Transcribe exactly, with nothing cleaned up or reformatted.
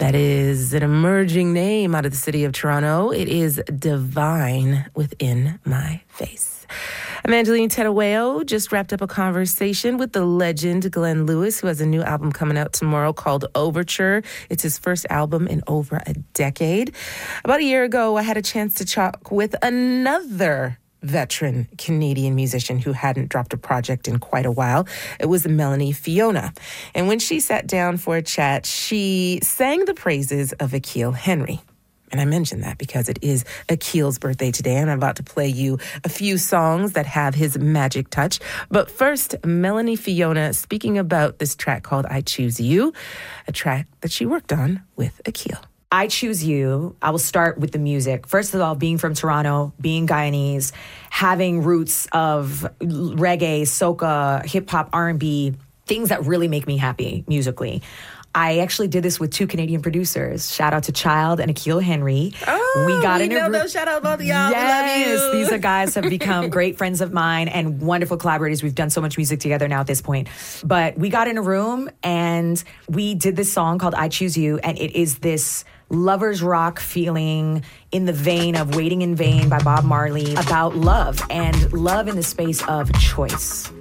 That is an emerging name out of the city of Toronto. It is Divine Within My Face. Evangeline Terueo just wrapped up a conversation with the legend Glenn Lewis, who has a new album coming out tomorrow called Overture. It's his first album in over a decade. About a year ago, I had a chance to talk with another veteran Canadian musician who hadn't dropped a project in quite a while. It was Melanie Fiona. And when she sat down for a chat, she sang the praises of Akil Henry. And I mentioned that because it is Akil's birthday today, and I'm about to play you a few songs that have his magic touch. But first, Melanie Fiona speaking about this track called I Choose You, a track that she worked on with Akil. I Choose You, I will start with the music. First of all, being from Toronto, being Guyanese, having roots of reggae, soca, hip-hop, R and B, things that really make me happy musically. I actually did this with two Canadian producers. Shout out to Child and Akil Henry. Oh, we got we know ro- those. Shout out both of y'all. Yes, we love you. These are guys have become great friends of mine and wonderful collaborators. We've done so much music together now at this point. But we got in a room and we did this song called I Choose You, and it is this lovers rock feeling in the vein of Waiting in Vain by Bob Marley about love and love in the space of choice.